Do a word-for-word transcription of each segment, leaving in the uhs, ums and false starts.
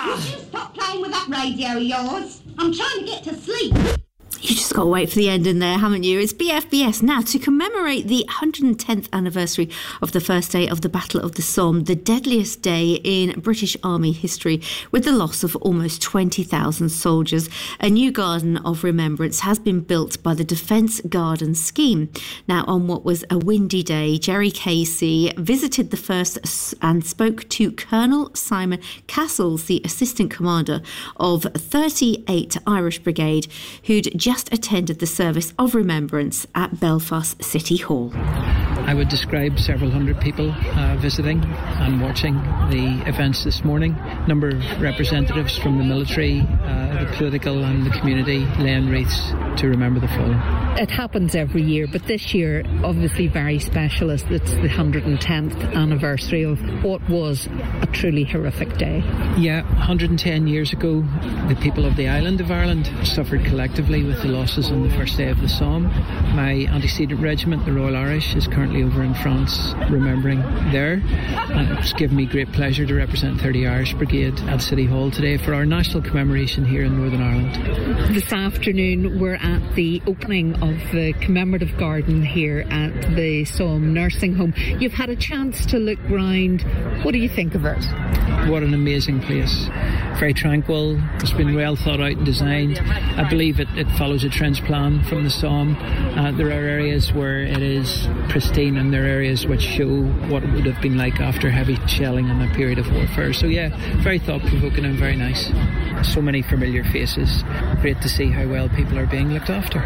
Could you stop playing with that radio of yours? I'm trying to get to sleep. You just got to wait for the ending there, haven't you? It's B F B S. Now, to commemorate the one hundred tenth anniversary of the first day of the Battle of the Somme, the deadliest day in British Army history, with the loss of almost twenty thousand soldiers, a new garden of remembrance has been built by the Defence Garden Scheme. Now, on what was a windy day, Gerry Casey visited the first and spoke to Colonel Simon Castles, the Assistant Commander of thirty-eight Irish Brigade, who'd just just attended the service of remembrance at Belfast City Hall. I would describe several hundred people uh, visiting and watching the events this morning. A number of representatives from the military, uh, the political and the community laying wreaths to remember the fallen. It happens every year, but this year obviously very special as it's the one hundred tenth anniversary of what was a truly horrific day. Yeah, one hundred ten years ago, the people of the island of Ireland suffered collectively with the losses on the first day of the Somme. My antecedent regiment, the Royal Irish, is currently over in France remembering there. And it's given me great pleasure to represent thirty Irish Brigade at City Hall today for our national commemoration here in Northern Ireland. This afternoon we're at the opening of the commemorative garden here at the Somme Nursing Home. You've had a chance to look round. What do you think of it? What an amazing place. Very tranquil. It's been well thought out and designed. I believe it, it follows a trench plan from the Somme. Uh, there are areas where it is pristine and there are areas which show what it would have been like after heavy shelling and a period of warfare. So yeah, very thought-provoking and very nice. So many familiar faces. Great to see how well people are being looked after.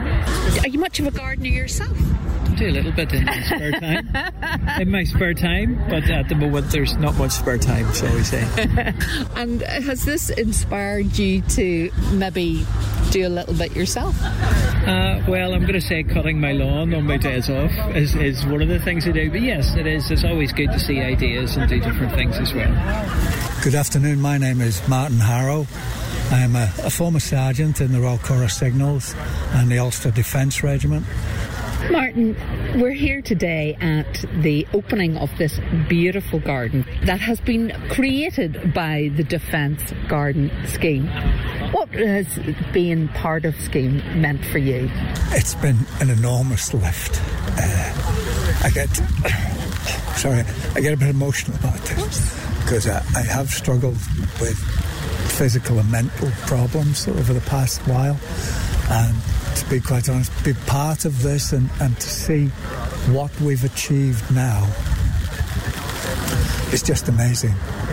Are you much of a gardener yourself? I do a little bit in my spare time. In my spare time, but at the moment there's not much spare time, shall we say. And has this inspired you to maybe do a little bit yourself? Uh, well, I'm going to say cutting my lawn on my days off is, is one of the things I do. But yes, it is. It's always good to see ideas and do different things as well. Good afternoon. My name is Martin Harrow. I am a, a former sergeant in the Royal Corps of Signals and the Ulster Defence Regiment. Martin, we're here today at the opening of this beautiful garden that has been created by the Defence Garden Scheme. What has being part of scheme meant for you? It's been an enormous lift. Uh, I get, sorry, I get a bit emotional about this because I, I have struggled with physical and mental problems over the past while, and to be quite honest, be part of this and, and to see what we've achieved now is just amazing.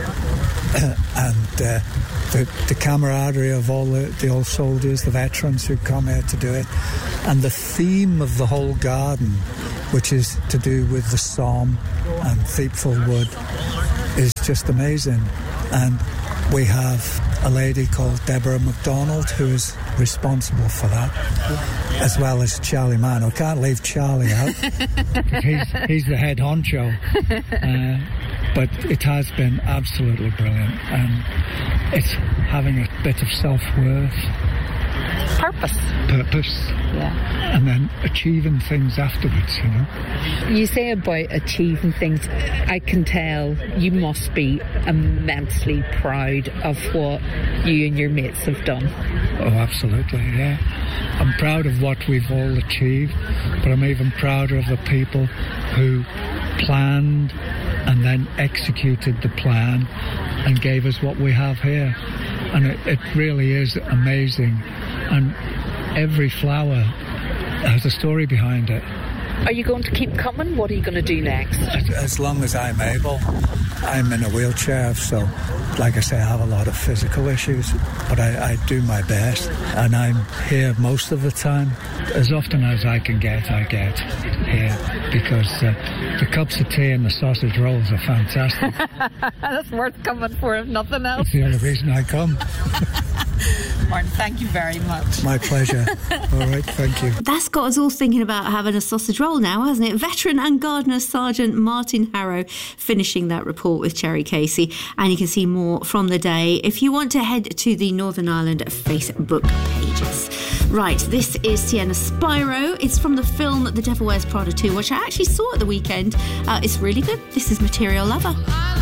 and uh, the, the camaraderie of all the, the old soldiers, the veterans who come here to do it, and the theme of the whole garden, which is to do with the Somme and Thiepval Wood, is just amazing. And we have a lady called Deborah MacDonald who is responsible for that, as well as Charlie Mann. I can't leave Charlie out. he's, he's the head honcho. Uh, but it has been absolutely brilliant, and it's having a bit of self-worth. Purpose. Purpose. Yeah. And then achieving things afterwards, you know. You say about achieving things, I can tell you must be immensely proud of what you and your mates have done. Oh, absolutely, yeah. I'm proud of what we've all achieved, but I'm even prouder of the people who planned and then executed the plan and gave us what we have here. And it, it really is amazing. And every flower has a story behind it. Are you going to keep coming? What are you going to do next? As, as long as I'm able. I'm in a wheelchair, so like I say, I have a lot of physical issues, but I, I do my best, and I'm here most of the time. As often as I can get, I get here, because uh, the cups of tea and the sausage rolls are fantastic. That's worth coming for, if nothing else. It's the only reason I come. Martin, thank you very much. My pleasure. All right, thank you. That's got us all thinking about having a sausage roll now, hasn't it? Veteran and Gardener Sergeant Martin Harrow finishing that report with Gerry Casey. And you can see more from the day if you want to head to the Northern Ireland Facebook pages. Right, this is Sienna Spiro. It's from the film The Devil Wears Prada two, which I actually saw at the weekend. Uh, it's really good. This is Material Lover.